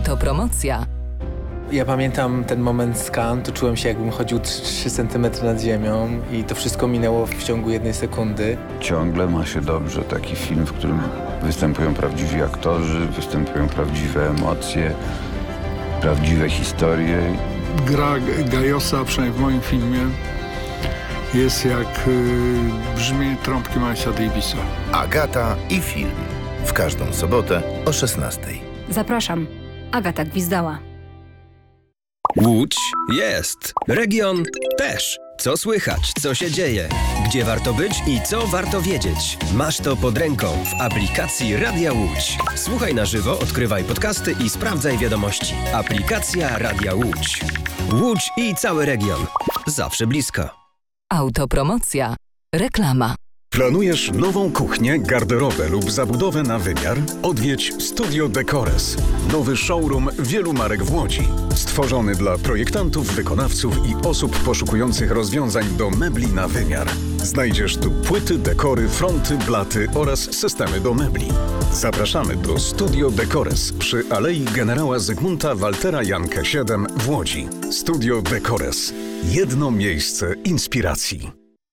Autopromocja. Ja pamiętam ten moment z Cannes, to czułem się, jakbym chodził 3 cm nad ziemią i to wszystko minęło w ciągu 1 sekundy. Ciągle ma się dobrze taki film, w którym występują prawdziwi aktorzy, występują prawdziwe emocje, prawdziwe historie. Gra Gajosa, przynajmniej w moim filmie, jest jak brzmienie trąbki Milesa Davisa. Agata i film. W każdą sobotę o 16:00. Zapraszam. Agata Gwizdała. Łódź jest. Region też. Co słychać, co się dzieje, gdzie warto być i co warto wiedzieć. Masz to pod ręką w aplikacji Radia Łódź. Słuchaj na żywo, odkrywaj podcasty i sprawdzaj wiadomości. Aplikacja Radia Łódź. Łódź i cały region. Zawsze blisko. Autopromocja. Reklama. Planujesz nową kuchnię, garderobę lub zabudowę na wymiar? Odwiedź Studio Decores. Nowy showroom wielu marek w Łodzi. Stworzony dla projektantów, wykonawców i osób poszukujących rozwiązań do mebli na wymiar. Znajdziesz tu płyty, dekory, fronty, blaty oraz systemy do mebli. Zapraszamy do Studio Decores przy Alei Generała Zygmunta Waltera Jankę 7 w Łodzi. Studio Decores. Jedno miejsce inspiracji.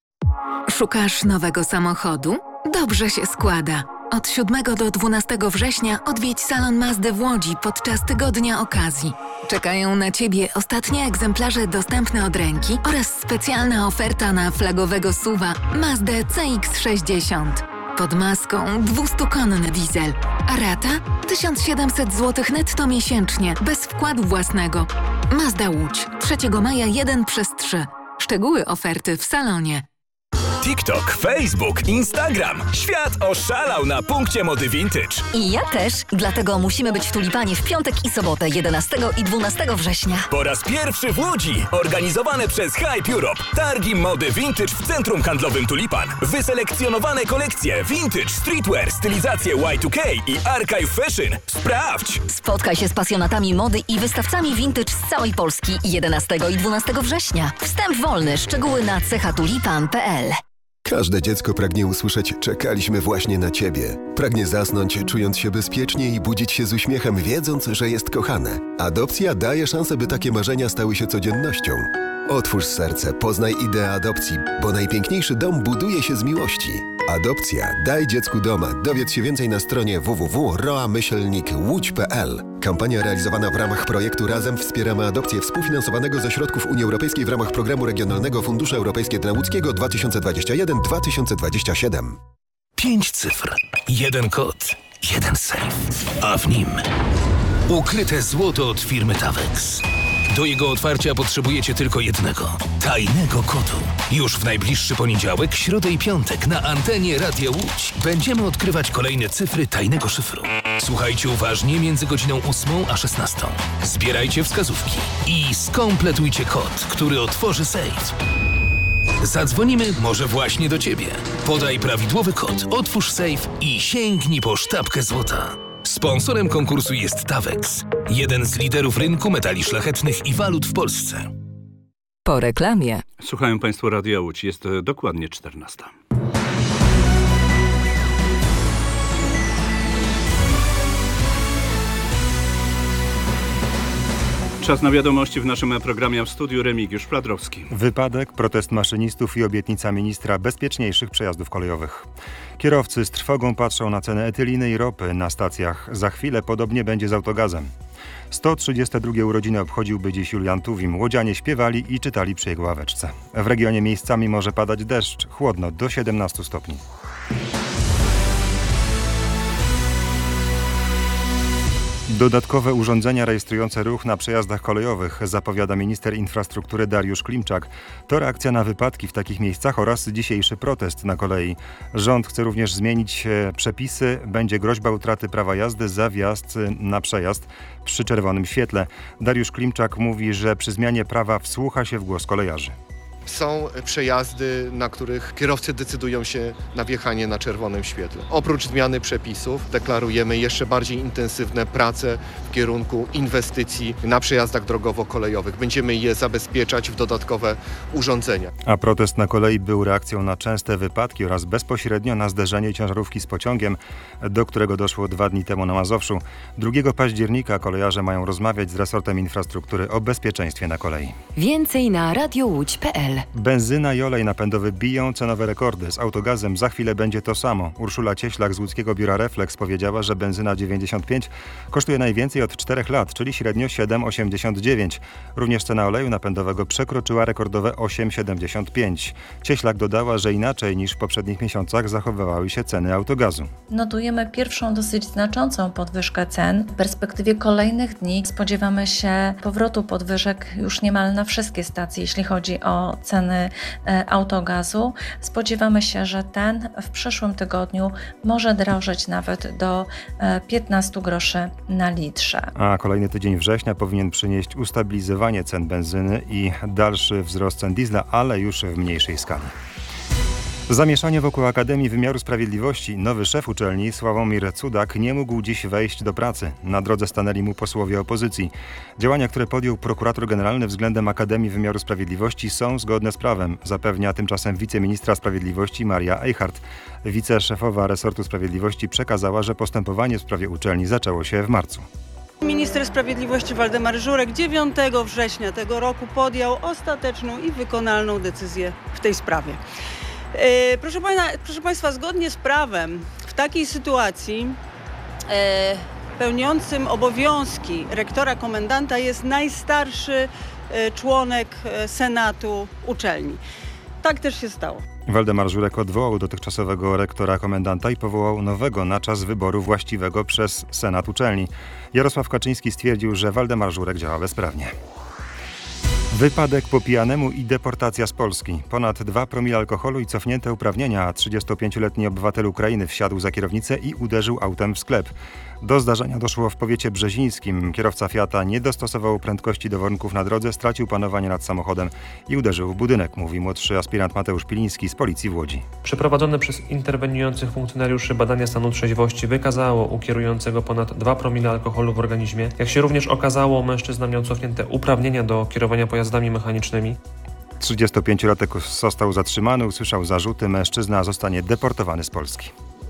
Szukasz nowego samochodu? Dobrze się składa. Od 7 do 12 września odwiedź salon Mazdy w Łodzi podczas tygodnia okazji. Czekają na Ciebie ostatnie egzemplarze dostępne od ręki oraz specjalna oferta na flagowego SUV-a Mazdę CX-60. Pod maską 200-konny diesel, a rata 1700 zł netto miesięcznie, bez wkładu własnego. Mazda Łódź, 3 maja 1/3. Szczegóły oferty w salonie. TikTok, Facebook, Instagram. Świat oszalał na punkcie mody vintage. I ja też, dlatego musimy być w Tulipanie w piątek i sobotę 11 i 12 września. Po raz pierwszy w Łodzi. Organizowane przez Hype Europe. Targi mody vintage w centrum handlowym Tulipan. Wyselekcjonowane kolekcje vintage, streetwear, stylizacje Y2K i archive fashion. Sprawdź! Spotkaj się z pasjonatami mody i wystawcami vintage z całej Polski 11 i 12 września. Wstęp wolny, szczegóły na cechatulipan.pl. Każde dziecko pragnie usłyszeć „czekaliśmy właśnie na Ciebie”. Pragnie zasnąć, czując się bezpiecznie i budzić się z uśmiechem, wiedząc, że jest kochane. Adopcja daje szansę, by takie marzenia stały się codziennością. Otwórz serce, poznaj ideę adopcji, bo najpiękniejszy dom buduje się z miłości. Adopcja. Daj dziecku doma. Dowiedz się więcej na stronie www.roa-łódź.pl. Kampania realizowana w ramach projektu Razem wspieramy adopcję, współfinansowanego ze środków Unii Europejskiej w ramach Programu Regionalnego Fundusze Europejskie dla Łódzkiego 2021-2027. 5 cyfr, 1 kod, 1 sejf, a w nim ukryte złoto od firmy Tawex. Do jego otwarcia potrzebujecie tylko jednego, tajnego kodu. Już w najbliższy poniedziałek, środę i piątek na antenie Radia Łódź będziemy odkrywać kolejne cyfry tajnego szyfru. Słuchajcie uważnie między godziną 8 a 16. Zbierajcie wskazówki i skompletujcie kod, który otworzy sejf. Zadzwonimy może właśnie do Ciebie. Podaj prawidłowy kod, otwórz sejf i sięgnij po sztabkę złota. Sponsorem konkursu jest Tawex, jeden z liderów rynku metali szlachetnych i walut w Polsce. Po reklamie. Słuchają Państwo Radia Łódź. Jest dokładnie 14. Czas na wiadomości w naszym programie, w studiu Remigiusz Fladrowski. Wypadek, protest maszynistów i obietnica ministra bezpieczniejszych przejazdów kolejowych. Kierowcy z trwogą patrzą na cenę etyliny i ropy na stacjach. Za chwilę podobnie będzie z autogazem. 132 urodziny obchodziłby dziś Julian Tuwim. Łodzianie śpiewali i czytali przy jego ławeczce. W regionie miejscami może padać deszcz, chłodno do 17 stopni. Dodatkowe urządzenia rejestrujące ruch na przejazdach kolejowych, zapowiada minister infrastruktury Dariusz Klimczak. To reakcja na wypadki w takich miejscach oraz dzisiejszy protest na kolei. Rząd chce również zmienić przepisy. Będzie groźba utraty prawa jazdy za wjazd na przejazd przy czerwonym świetle. Dariusz Klimczak mówi, że przy zmianie prawa wsłucha się w głos kolejarzy. są przejazdy, na których kierowcy decydują się na wjechanie na czerwonym świetle. Oprócz zmiany przepisów deklarujemy jeszcze bardziej intensywne prace w kierunku inwestycji na przejazdach drogowo-kolejowych. Będziemy je zabezpieczać w dodatkowe urządzenia. A protest na kolei był reakcją na częste wypadki oraz bezpośrednio na zderzenie ciężarówki z pociągiem, do którego doszło 2 dni temu na Mazowszu. 2 października kolejarze mają rozmawiać z resortem infrastruktury o bezpieczeństwie na kolei. Więcej na radiołódź.pl. Benzyna i olej napędowy biją cenowe rekordy. Z autogazem za chwilę będzie to samo. Urszula Cieślak z łódzkiego biura Reflex powiedziała, że benzyna 95 kosztuje najwięcej od 4 lat, czyli średnio 7,89. Również cena oleju napędowego przekroczyła rekordowe 8,75. Cieślak dodała, że inaczej niż w poprzednich miesiącach zachowywały się ceny autogazu. Notujemy pierwszą dosyć znaczącą podwyżkę cen. W perspektywie kolejnych dni spodziewamy się powrotu podwyżek już niemal na wszystkie stacje, jeśli chodzi o ceny autogazu. Spodziewamy się, że ten w przyszłym tygodniu może drożeć nawet do 15 groszy na litrze. A kolejny tydzień września powinien przynieść ustabilizowanie cen benzyny i dalszy wzrost cen diesla, ale już w mniejszej skali. Zamieszanie wokół Akademii Wymiaru Sprawiedliwości. Nowy szef uczelni, Sławomir Cudak, nie mógł dziś wejść do pracy. Na drodze stanęli mu posłowie opozycji. Działania, które podjął prokurator generalny względem Akademii Wymiaru Sprawiedliwości, są zgodne z prawem, zapewnia tymczasem wiceministra sprawiedliwości Maria Eichhardt. Wiceszefowa resortu sprawiedliwości przekazała, że postępowanie w sprawie uczelni zaczęło się w marcu. Minister sprawiedliwości Waldemar Żurek 9 września tego roku podjął ostateczną i wykonalną decyzję w tej sprawie. Proszę Państwa, zgodnie z prawem w takiej sytuacji pełniącym obowiązki rektora komendanta jest najstarszy członek Senatu uczelni. Tak też się stało. Waldemar Żurek odwołał dotychczasowego rektora komendanta i powołał nowego na czas wyboru właściwego przez Senat uczelni. Jarosław Kaczyński stwierdził, że Waldemar Żurek działa bezprawnie. Wypadek po pijanemu i deportacja z Polski. Ponad 2 promile alkoholu i cofnięte uprawnienia, a 35-letni obywatel Ukrainy wsiadł za kierownicę i uderzył autem w sklep. Do zdarzenia doszło w powiecie brzezińskim. Kierowca Fiata nie dostosował prędkości do warunków na drodze, stracił panowanie nad samochodem i uderzył w budynek, mówi młodszy aspirant Mateusz Piliński z policji w Łodzi. Przeprowadzone przez interweniujących funkcjonariuszy badanie stanu trzeźwości wykazało u kierującego ponad 2 promile alkoholu w organizmie. Jak się również okazało, mężczyzna miał cofnięte uprawnienia do kierowania pojazdami mechanicznymi. 35-latek został zatrzymany, usłyszał zarzuty. Mężczyzna zostanie deportowany z Polski.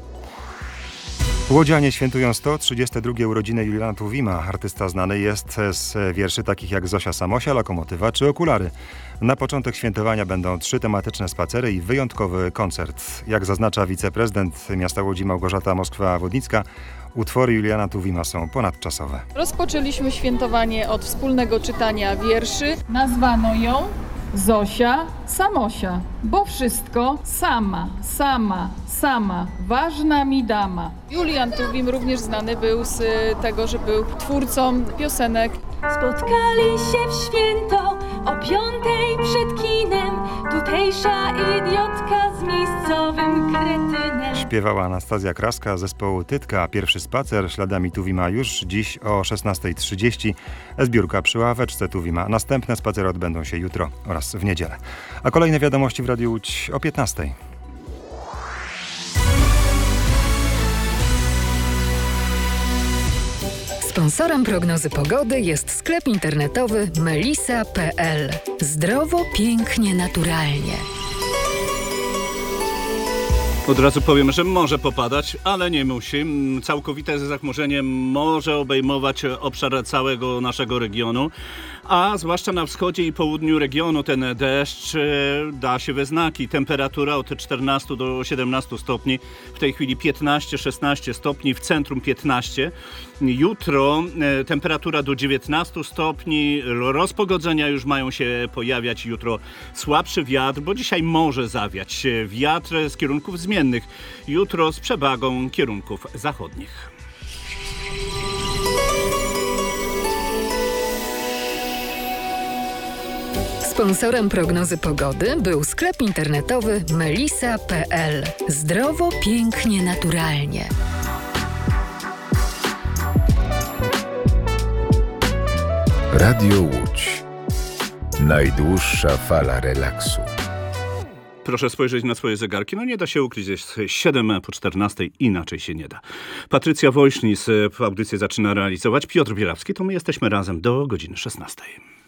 Łodzianie świętują 132 urodziny Juliana Tuwima. Artysta znany jest z wierszy takich jak Zosia Samosia, Lokomotywa czy Okulary. Na początek świętowania będą 3 tematyczne spacery i wyjątkowy koncert. Jak zaznacza wiceprezydent miasta Łodzi Małgorzata Moskwa-Wodnicka, utwory Juliana Tuwima są ponadczasowe. Rozpoczęliśmy świętowanie od wspólnego czytania wierszy. Nazwano ją Zosia Samosia, bo wszystko sama, ważna mi dama. Julian Tuwim również znany był z tego, że był twórcą piosenek. Spotkali się w święto o 5:00 przed kinem, tutejsza idiotka z miejscowym kretynem. Śpiewała Anastazja Kraska z zespołu Tytka. Pierwszy spacer śladami Tuwima już dziś o 16:30. Zbiórka przy ławeczce Tuwima. Następne spacery odbędą się jutro oraz w niedzielę. A kolejne wiadomości w Radiu Łódź o 15:00. Sponsorem prognozy pogody jest sklep internetowy melisa.pl. Zdrowo, pięknie, naturalnie. Od razu powiem, że może popadać, ale nie musi. Całkowite zachmurzenie może obejmować obszar całego naszego regionu, a zwłaszcza na wschodzie i południu regionu ten deszcz da się we znaki. Temperatura od 14 do 17 stopni, w tej chwili 15-16 stopni, w centrum 15. Jutro temperatura do 19 stopni, rozpogodzenia już mają się pojawiać. Jutro słabszy wiatr, bo dzisiaj może zawiać wiatr z kierunków zmiennych. Jutro z przewagą kierunków zachodnich. Sponsorem prognozy pogody był sklep internetowy melisa.pl. Zdrowo, pięknie, naturalnie. Radio Łódź. Najdłuższa fala relaksu. Proszę spojrzeć na swoje zegarki. No nie da się ukryć, jest 7:14, inaczej się nie da. Patrycja Wojsznis audycję zaczyna realizować. Piotr Bielawski, to my jesteśmy razem do godziny 16.